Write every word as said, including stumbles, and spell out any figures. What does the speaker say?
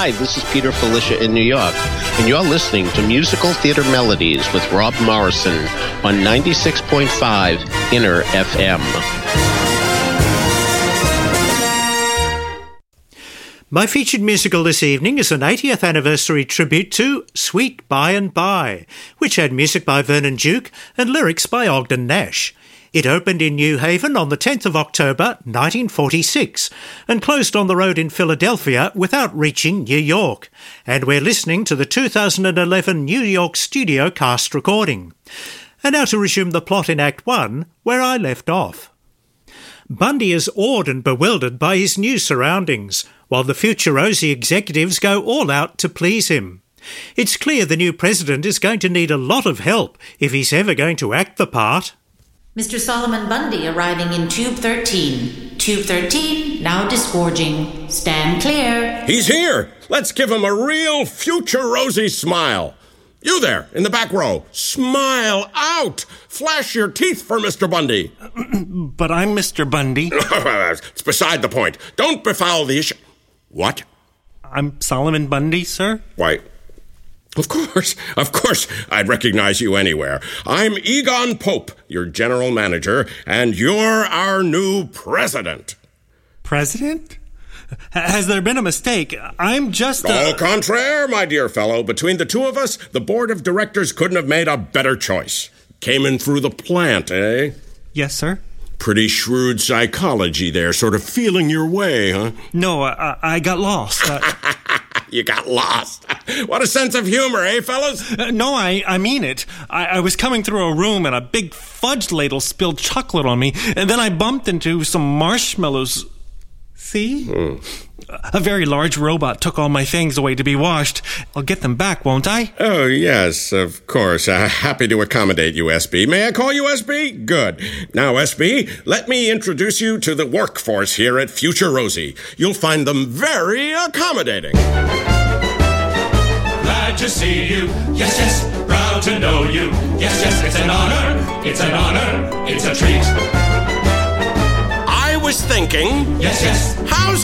Hi, this is Peter Felicia in New York, and you're listening to Musical Theater Melodies with Rob Morrison on ninety-six point five Inner F M. My featured musical this evening is an eightieth anniversary tribute to Sweet By and By, which had music by Vernon Duke and lyrics by Ogden Nash. It opened in New Haven on the tenth of October nineteen forty-six and closed on the road in Philadelphia without reaching New York. And we're listening to the two thousand eleven New York studio cast recording. And now to resume the plot in Act one, where I left off. Bundy is awed and bewildered by his new surroundings, while the Futurosi executives go all out to please him. It's clear the new president is going to need a lot of help if he's ever going to act the part. Mister Solomon Bundy arriving in Tube thirteen. Tube thirteen, now disgorging. Stand clear. He's here! Let's give him a real Futurosi smile. You there, in the back row, smile out! Flash your teeth for Mister Bundy. But I'm Mister Bundy. It's beside the point. Don't befoul the issue. What? I'm Solomon Bundy, sir? Why, of course, of course, I'd recognize you anywhere. I'm Egon Pope, your general manager, and you're our new president. President? Has there been a mistake? I'm just a... Au contraire, my dear fellow. Between the two of us, the board of directors couldn't have made a better choice. Came in through the plant, eh? Yes, sir. Pretty shrewd psychology there, sort of feeling your way, huh? No, I, I got lost. Uh... You got lost. What a sense of humor, eh, fellas? Uh, no, I, I mean it. I, I was coming through a room and a big fudge ladle spilled chocolate on me, and then I bumped into some marshmallows. See? Hmm. A very large robot took all my things away to be washed. I'll get them back, won't I? Oh, yes, of course. Uh, happy to accommodate you, S B. May I call you S B? Good. Now, S B, let me introduce you to the workforce here at Futurosi. You'll find them very accommodating. Glad to see you. Yes, yes. Proud to know you. Yes, yes. It's an honor. It's an honor. It's a treat. I was thinking... Yes, yes. How's